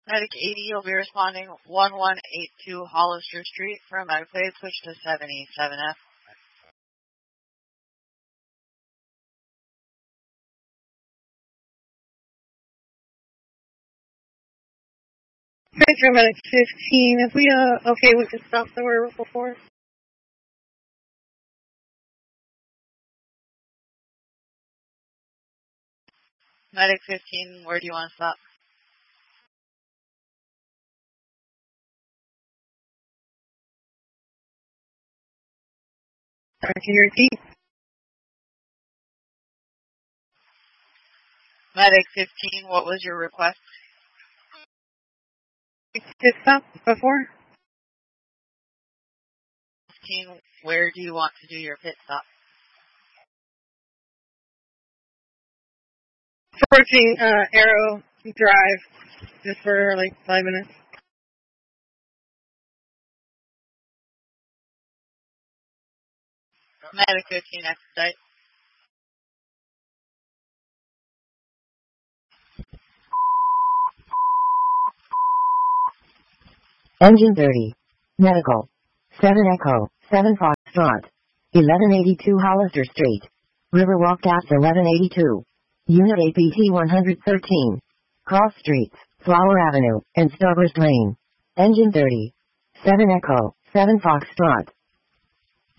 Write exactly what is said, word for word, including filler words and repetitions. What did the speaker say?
Medic eighty, you'll be responding one one eight two Hollister Street for a medic plate, switch to seventy-seven F. Metro Medic fifteen, if we, uh, okay with the stop that we're before? Medic fifteen, where do you want to stop? Sorry, can you repeat? Medic fifteen, what was your request? Pit stop before? fifteen, where do you want to do your pit stop? Approaching, uh, Arrow Drive, just for like five minutes. Medic fifteen, expedite. Engine thirty. Medical. seven Echo, seven Foxtrot. eleven eighty-two Hollister Street. Riverwalk Gas eleven eighty-two. Unit A P T one thirteen. Cross Streets, Flower Avenue, and Starburst Lane. Engine thirty. seven Echo, seven Foxtrot.